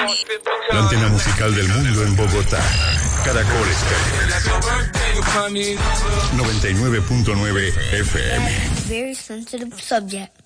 La antena musical del mundo en Bogotá. Caracol Estéreo. 99.9 FM. Very sensitive subject.